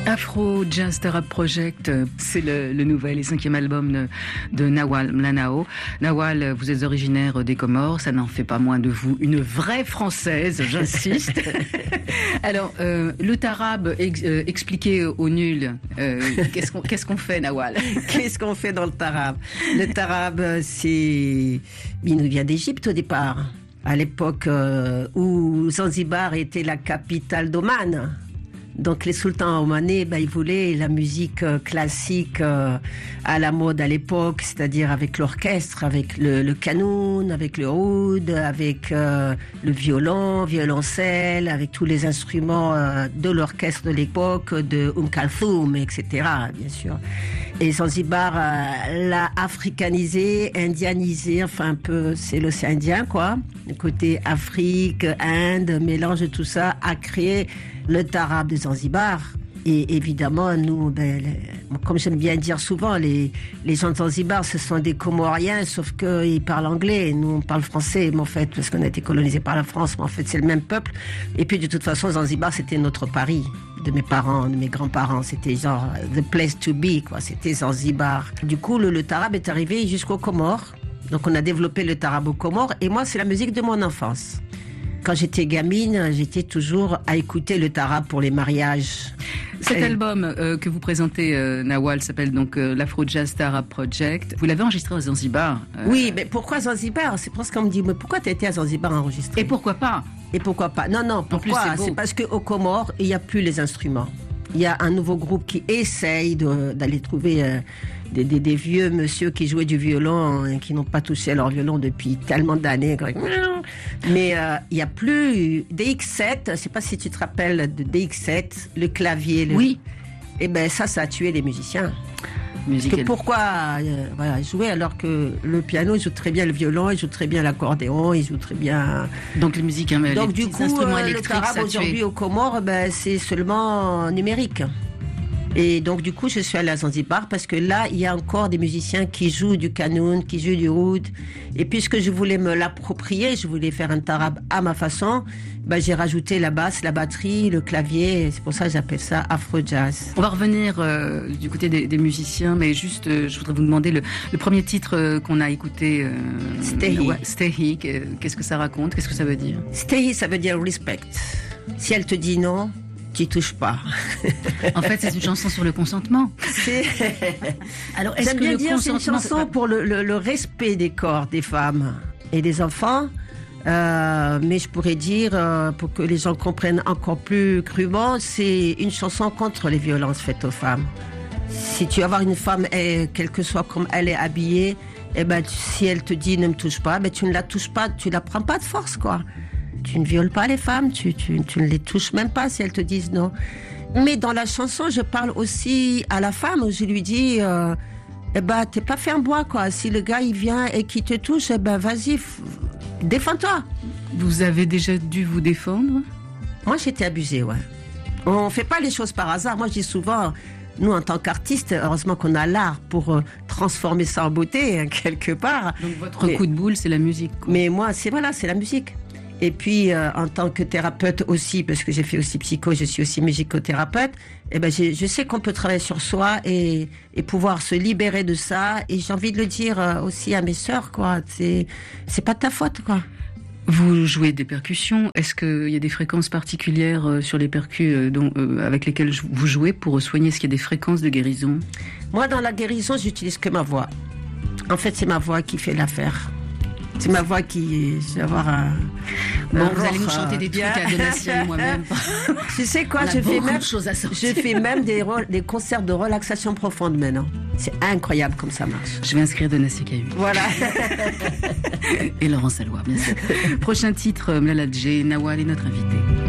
Afro Jazz Tarab Project, c'est le nouvel et 5e album de Nawal Mlanao. Nawal, vous êtes originaire des Comores, ça n'en fait pas moins de vous une vraie Française, j'insiste. Alors, le tarab, expliqué aux nuls, qu'est-ce qu'on fait, Nawal? Qu'est-ce qu'on fait dans le tarab? Le tarab, il nous vient d'Égypte au départ, à l'époque où Zanzibar était la capitale d'Oman. Donc les sultans omanais, ils voulaient la musique classique à la mode à l'époque, c'est-à-dire avec l'orchestre, avec le kanoun, avec le oud, avec le violoncelle, avec tous les instruments de l'orchestre de l'époque, de Kalthoum, etc. bien sûr. Et Zanzibar l'a africanisé, indianisé, enfin un peu, c'est l'océan Indien quoi. Le côté Afrique, Inde, mélange de tout ça a créé le tarab de Zanzibar. Et évidemment, nous, comme j'aime bien dire souvent, les gens de Zanzibar, ce sont des Comoriens, sauf qu'ils parlent anglais. Nous, on parle français, mais en fait, parce qu'on a été colonisé par la France, mais en fait, c'est le même peuple. Et puis, de toute façon, Zanzibar, c'était notre Paris, de mes parents, de mes grands-parents. C'était genre the place to be, quoi. C'était Zanzibar. Du coup, le tarab est arrivé jusqu'aux Comores. Donc, on a développé le tarab aux Comores. Et moi, c'est la musique de mon enfance. Quand j'étais gamine, j'étais toujours à écouter le tarab pour les mariages. Cet album que vous présentez, Nawal, s'appelle donc l'Afro Jazz Tarab Project. Vous l'avez enregistré à Zanzibar. Oui, mais pourquoi Zanzibar? C'est parce qu'on me dit, mais pourquoi tu étais à Zanzibar enregistré? Et pourquoi pas? Et pourquoi pas? Non, pourquoi? C'est parce qu'aux Comores, il n'y a plus les instruments. Il y a un nouveau groupe qui essaye d'aller trouver des vieux monsieur qui jouaient du violon et qui n'ont pas touché leur violon depuis tellement d'années. Mais il n'y a plus DX7, je ne sais pas si tu te rappelles de DX7, le clavier. Oui. Et ça a tué les musiciens. Parce que pourquoi jouer alors que le piano, il joue très bien le violon, il joue très bien l'accordéon, il joue très bien... Donc les musiques, donc du coup, le tarab aujourd'hui aux Comores, c'est seulement numérique. Et donc du coup, je suis allée à Zanzibar parce que là, il y a encore des musiciens qui jouent du kanoun, qui jouent du oud. Et puisque je voulais me l'approprier, je voulais faire un tarab à ma façon, j'ai rajouté la basse, la batterie, le clavier. C'est pour ça que j'appelle ça Afro Jazz. On va revenir du côté des musiciens, mais juste, je voudrais vous demander le premier titre qu'on a écouté. Stehi. Qu'est-ce que ça raconte? Qu'est-ce que ça veut dire? Stehi, ça veut dire respect. Si elle te dit non, tu touches pas. En fait, c'est une chanson sur le consentement. Alors, est-ce que c'est une chanson pour le respect des corps des femmes et des enfants, mais je pourrais dire, pour que les gens comprennent encore plus crûment, c'est une chanson contre les violences faites aux femmes. Si tu vas voir une femme, quelle que soit comme elle est habillée, si elle te dit ne me touche pas, tu ne la touches pas, tu la prends pas de force, quoi. Tu ne violes pas les femmes, tu ne les touches même pas si elles te disent non. Mais dans la chanson, je parle aussi à la femme où je lui dis, t'es pas fait en bois, quoi. Si le gars, il vient et qu'il te touche, vas-y, défends-toi. Vous avez déjà dû vous défendre? Moi, j'étais abusée, ouais. On fait pas les choses par hasard. Moi, je dis souvent, nous, en tant qu'artistes, heureusement qu'on a l'art pour transformer ça en beauté, quelque part. Donc, votre coup de boule, c'est la musique, quoi. Mais moi, c'est la musique. Et puis, en tant que thérapeute aussi, parce que j'ai fait aussi psycho, je suis aussi musicothérapeute, je sais qu'on peut travailler sur soi et pouvoir se libérer de ça. Et j'ai envie de le dire aussi à mes sœurs, quoi. C'est pas de ta faute, quoi. Vous jouez des percussions. Est-ce qu'il y a des fréquences particulières sur les percus avec lesquelles vous jouez pour soigner? Est-ce qu'il y a des fréquences de guérison? Moi, dans la guérison, j'utilise que ma voix. En fait, c'est ma voix qui fait l'affaire. C'est ma voix qui... Je vais avoir un... Bon, vous allez nous chanter des trucs à Donatien et moi-même. Tu sais quoi, je fais même des concerts de relaxation profonde maintenant. C'est incroyable comme ça marche. Je vais inscrire Donatien Cahu. Voilà. Et Laurent Salois, bien sûr. Prochain titre, Mlaladjé, Nawal est notre invité.